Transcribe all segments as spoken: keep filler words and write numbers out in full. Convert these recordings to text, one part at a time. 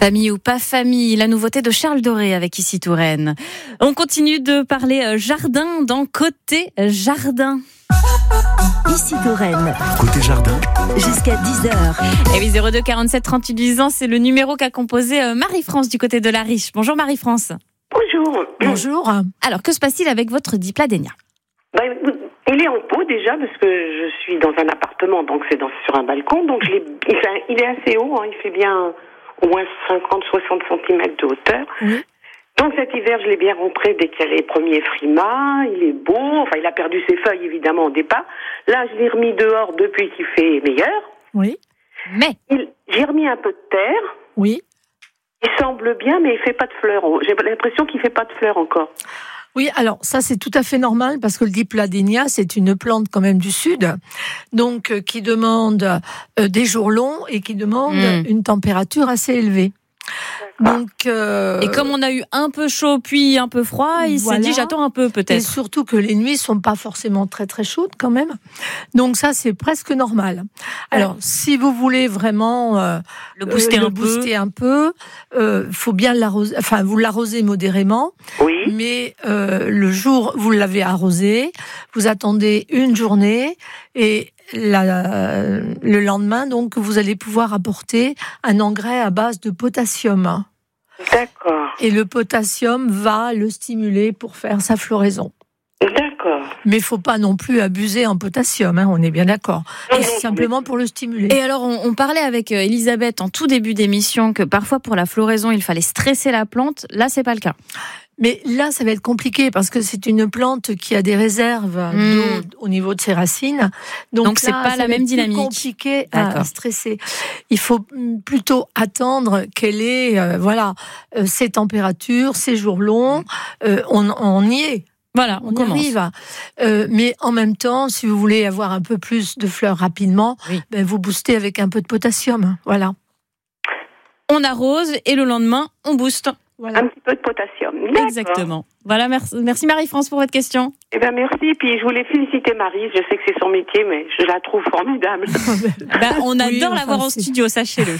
Famille ou pas famille, la nouveauté de Charles Doré avec Ici Touraine. On continue de parler jardin dans Côté Jardin. Ici Touraine. Côté jardin. Jusqu'à dix heures. Et oui, zéro deux quarante-sept trente-huit dix ans, c'est le numéro qu'a composé Marie-France du côté de la Riche. Bonjour Marie-France. Bonjour. Bonjour. Alors, que se passe-t-il avec votre dipladénia ? Ben, il est en pot déjà parce que je suis dans un appartement, donc c'est dans, sur un balcon. Donc je l'ai, il, fait, il est assez haut, hein, il fait bien au moins cinquante à soixante centimètres de hauteur. Oui. Donc cet hiver, je l'ai bien rentré dès qu'il y a les premiers frimas. Il est beau, enfin il a perdu ses feuilles évidemment au départ. Là, je l'ai remis dehors depuis qu'il fait meilleur. Oui. Mais il, J'ai remis un peu de terre. Oui. Il semble bien, mais il fait pas de fleurs. J'ai l'impression qu'il fait pas de fleurs encore. Oui, alors ça c'est tout à fait normal parce que le dipladénia c'est une plante quand même du sud, donc euh, qui demande euh, des jours longs et qui demande mmh. une température assez élevée. Donc, euh, et comme on a eu un peu chaud puis un peu froid, il voilà. s'est dit j'attends un peu peut-être. Et surtout que les nuits sont pas forcément très très chaudes quand même. Donc ça c'est presque normal. Alors si vous voulez vraiment euh, le booster, euh, un, le peu. booster un peu, euh, faut bien l'arroser. Enfin vous l'arrosez modérément. Oui. Mais euh, le jour vous l'avez arrosé, vous attendez une journée et La, le lendemain, donc, vous allez pouvoir apporter un engrais à base de potassium. D'accord. Et le potassium va le stimuler pour faire sa floraison. D'accord. Mais il ne faut pas non plus abuser en potassium, hein, on est bien d'accord. Et c'est simplement pour le stimuler. Et alors, on, on parlait avec Elisabeth en tout début d'émission que parfois pour la floraison, il fallait stresser la plante. Là, c'est pas le cas. Mais là, ça va être compliqué parce que c'est une plante qui a des réserves mmh. d'eau au niveau de ses racines. Donc, Donc là, c'est pas la même dynamique. C'est compliqué à stresser. Il faut plutôt attendre qu'elle ait, euh, voilà, euh, ses températures, ses jours longs. Euh, on, on y est. Voilà, on, on commence. arrive. Euh, mais en même temps, si vous voulez avoir un peu plus de fleurs rapidement, oui. ben vous boostez avec un peu de potassium. Voilà. On arrose et le lendemain, on booste. Voilà. Un petit peu de potassium. D'accord. Exactement. Voilà, merci, merci Marie-France pour votre question. Eh ben merci. Puis je voulais féliciter Marie. Je sais que c'est son métier, mais je la trouve formidable. ben, on adore oui, enfin, l'avoir en c'est... studio, sachez-le.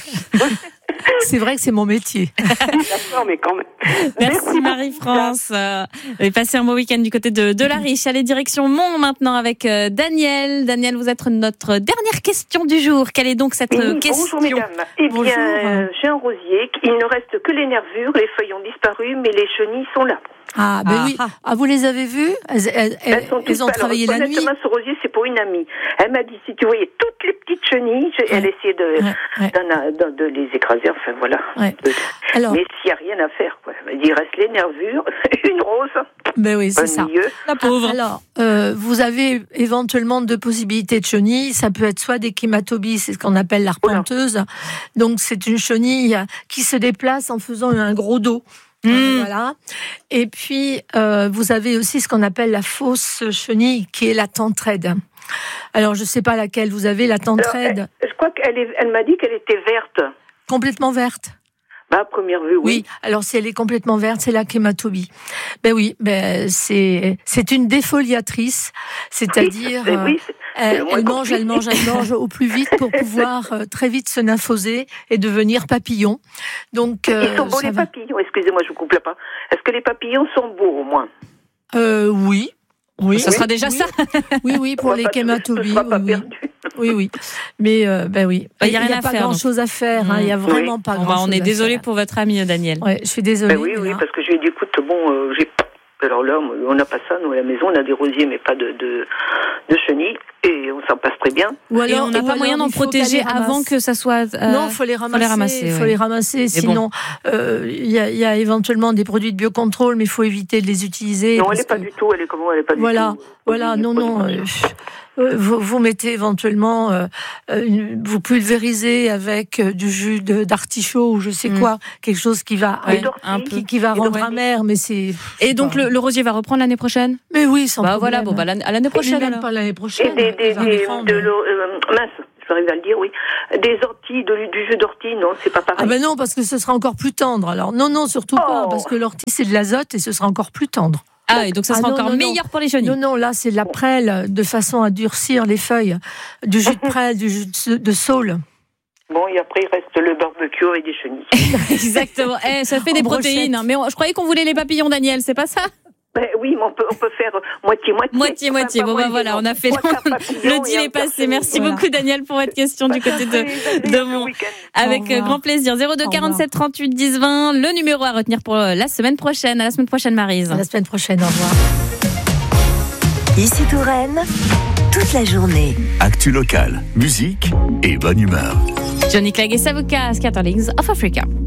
C'est vrai que c'est mon métier. D'accord, mais quand même. Merci, Merci Marie-France. Euh, passez un beau week-end du côté de, de la Riche. Allez, direction Mont maintenant avec euh, Daniel. Daniel, vous êtes notre dernière question du jour. Quelle est donc cette oui, question ? Bonjour mesdames. Eh bien, bonjour. Euh, j'ai un rosier. Il ne reste que les nervures. Les feuilles ont disparu, mais les chenilles sont là. Ah, ben ah, oui. Ah, vous les avez vues ? Elles, elles, elles, elles, elles ont alors, travaillé la nuit. Honnêtement, ce rosier, c'est pour une amie. Elle m'a dit, si tu voyais toutes les petites chenilles, ouais. elle essayait de, ouais, ouais. De, de, de les écraser, enfin voilà. Ouais. De, alors, mais s'il n'y a rien à faire, quoi. Il reste les nervures, une rose. Ben oui, c'est ça. Milieu. La pauvre. Alors, euh, vous avez éventuellement deux possibilités de chenilles. Ça peut être soit des kématobies, c'est ce qu'on appelle l'arpenteuse. Voilà. Donc, c'est une chenille qui se déplace en faisant un gros dos. Mmh. Voilà. Et puis, euh, vous avez aussi ce qu'on appelle la fausse chenille, qui est la tentraide. Alors, je ne sais pas laquelle vous avez, la tentraide. Alors, elle, je crois qu'elle est, elle m'a dit qu'elle était verte. Complètement verte. Bah, à première vue, oui. Oui, alors si elle est complètement verte, c'est la kématobie. Ben oui, ben c'est c'est une défoliatrice, c'est-à-dire oui, oui, c'est, c'est elle, elle mange, elle mange, elle mange au plus vite pour pouvoir euh, très vite se nymphoser et devenir papillon. Donc euh, ils sont beaux les va. papillons. Excusez-moi, je vous coupe pas. Est-ce que les papillons sont beaux au moins ? Euh, oui. Oui, ça oui, sera déjà oui. ça. Oui, oui, pour les kématobies. Oui, oui. oui, oui. Mais euh, ben oui, il n'y a, y a, a pas grand-chose à faire. Il hein. n'y a vraiment oui. pas bon, grand-chose. On est désolé pour votre ami Daniel. Ouais, je suis désolée. Ben oui, oui, parce que je lui ai dit, écoute, bon, euh, j'ai alors là, on n'a pas ça, nous, à la maison, on a des rosiers, mais pas de, de, de chenilles, et on s'en passe très bien. Ou alors, et on n'a pas moyen d'en protéger avant que ça soit... Euh, non, il faut les ramasser, faut les ramasser, faut ouais. les ramasser sinon, il bon. euh, y, a, y a éventuellement des produits de biocontrôle, mais il faut éviter de les utiliser. Non, elle n'est pas du tout, elle est comment, elle est pas voilà, du tout. Voilà, non, non... Euh, Vous, vous mettez éventuellement, euh, une, vous pulvérisez avec euh, du jus de, d'artichaut ou je sais mmh. quoi, quelque chose qui va ouais, un peu, qui, qui va rendre ouais. amer, mais c'est. Et donc le, le rosier va reprendre l'année prochaine ? Mais oui, sans bah problème. Voilà, bon bah l'année, à l'année prochaine. Même pas l'année prochaine. Et des, des, des de l'eau, euh, mince, j'arrive à le dire, oui. Des orties, de, du jus d'ortie, non, c'est pas pareil. Ah ben non, parce que ce sera encore plus tendre. Alors non, non, surtout oh. pas, parce que l'ortie c'est de l'azote et ce sera encore plus tendre. Ah, et donc ça sera ah non, encore non, meilleur non. pour les chenilles. Non, non, là, c'est de la prêle de façon à durcir les feuilles. Du jus de prêle, du jus de saule. Bon, et après, il reste le barbecue avec des chenilles. Exactement. Eh, ça fait des En protéines. Hein. Mais on, je croyais qu'on voulait les papillons, Daniel. C'est pas ça? Ben, oui, mais on peut, on peut faire moitié-moitié. Moitié, Enfin, moitié. Bon, ben voilà, on a fait le, le deal est passé. Merci voilà. beaucoup, Daniel, pour votre question du côté de, de Mont. Avec grand plaisir. zéro deux quarante-sept trente-huit dix vingt. Le numéro à retenir pour la semaine prochaine. À la semaine prochaine, Maryse. À la semaine prochaine. Au revoir. Ici Touraine, toute la journée. Actu locale, musique et bonne humeur. Johnny Clegg et Savuka, Scatterlings of Africa.